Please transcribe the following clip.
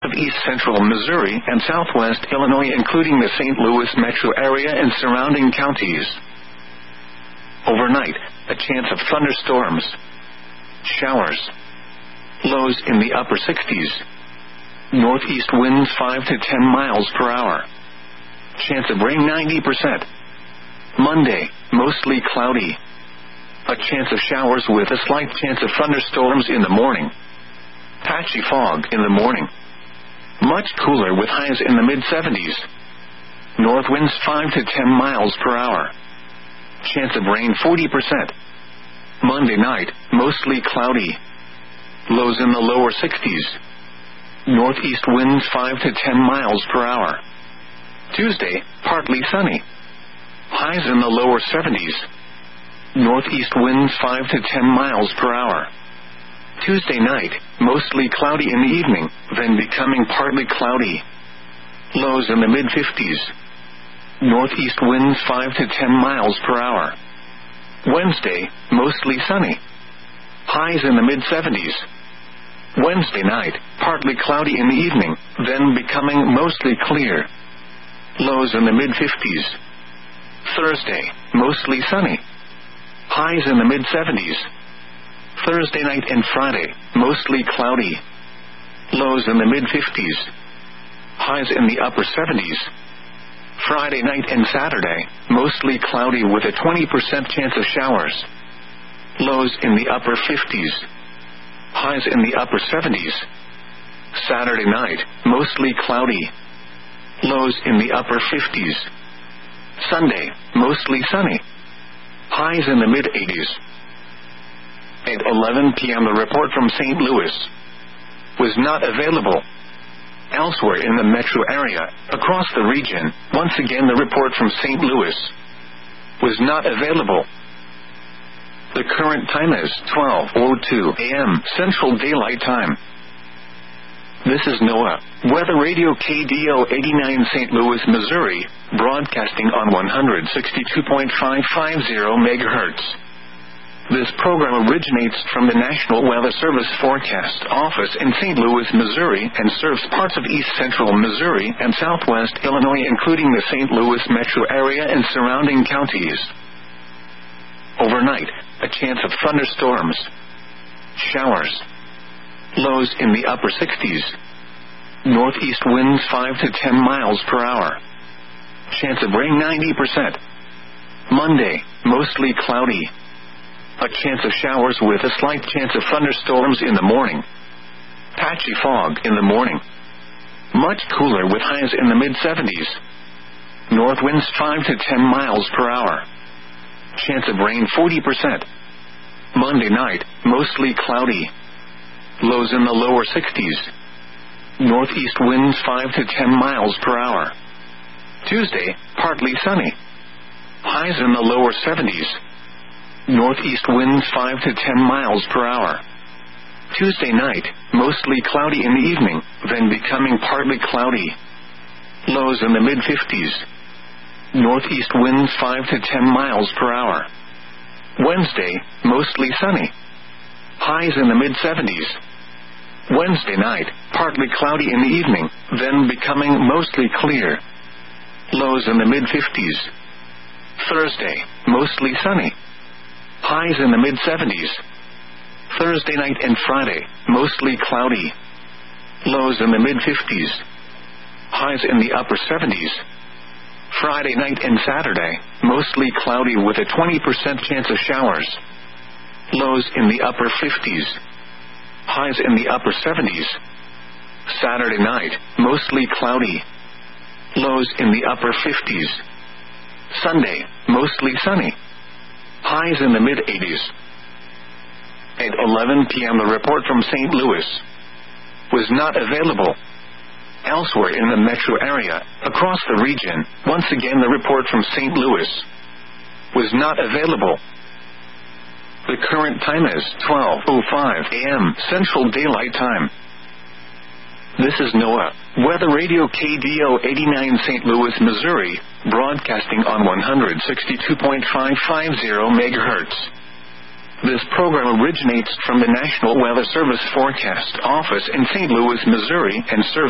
of east central Missouri and southwest Illinois, including the St. Louis metro area and surrounding counties. Overnight, a chance of thunderstorms. Showers. Lows in the upper 60s. Northeast winds 5 to 10 miles per hour. Chance of rain 90%. Monday, mostly cloudy. A chance of showers with a slight chance of thunderstorms in the morning. Patchy fog in the morning. Much cooler with highs in the mid-70s. North winds 5 to 10 miles per hour. Chance of rain 40%. Monday night, mostly cloudy. Lows in the lower 60s. Northeast winds 5 to 10 miles per hour. Tuesday, partly sunny. Highs in the lower 70s. Northeast winds 5 to 10 miles per hour. Tuesday night, mostly cloudy in the evening, then becoming partly cloudy. Lows in the mid-50s. Northeast winds 5 to 10 miles per hour. Wednesday, mostly sunny. Highs in the mid-70s. Wednesday night, partly cloudy in the evening, then becoming mostly clear. Lows in the mid-50s. Thursday, mostly sunny. Highs in the mid-70s. Thursday night and Friday, mostly cloudy. Lows in the mid-50s. Highs in the upper 70s. Friday night and Saturday, mostly cloudy with a 20% chance of showers. Lows in the upper 50s. Highs in the upper 70s. Saturday night, mostly cloudy. Lows in the upper 50s. Sunday, mostly sunny. Highs in the mid-80s. At 11 p.m. the report from St. Louis was not available. Elsewhere in the metro area, across the region, once again the report from St. Louis was not available. The current time is 12:02 a.m. Central Daylight Time. This is NOAA Weather Radio KDO 89 St. Louis, Missouri, broadcasting on 162.550 MHz. This program originates from the National Weather Service Forecast Office in St. Louis, Missouri, and serves parts of east central Missouri and southwest Illinois, including the St. Louis metro area and surrounding counties. Overnight, a chance of thunderstorms. Showers. Lows in the upper 60s. Northeast winds 5 to 10 miles per hour. Chance of rain 90%. Monday, mostly cloudy. A chance of showers with a slight chance of thunderstorms in the morning. Patchy fog in the morning. Much cooler with highs in the mid-70s. North winds 5 to 10 miles per hour. Chance of rain 40%. Monday night, mostly cloudy. Lows in the lower 60s. Northeast winds 5 to 10 miles per hour. Tuesday, partly sunny. Highs in the lower 70s. Northeast winds 5 to 10 miles per hour. Tuesday night, mostly cloudy in the evening, then becoming partly cloudy. Lows in the mid-50s. Northeast winds 5 to 10 miles per hour. Wednesday, mostly sunny. Highs in the mid-70s. Wednesday night, partly cloudy in the evening, then becoming mostly clear. Lows in the mid-50s. Thursday, mostly sunny. Highs in the mid-70s. Thursday night and Friday, mostly cloudy. Lows in the mid-50s. Highs in the upper 70s. Friday night and Saturday, mostly cloudy with a 20% chance of showers. Lows in the upper 50s. Highs in the upper 70s. Saturday night, mostly cloudy. Lows in the upper 50s. Sunday, mostly sunny. Highs in the mid-80s. At 11 p.m. the report from St. Louis was not available. Elsewhere in the metro area, across the region, once again the report from St. Louis was not available. The current time is 12:05 a.m. Central Daylight Time. This is NOAA Weather Radio KDO 89 St. Louis, Missouri, broadcasting on 162.550 MHz. This program originates from the National Weather Service Forecast Office in St. Louis, Missouri, and serves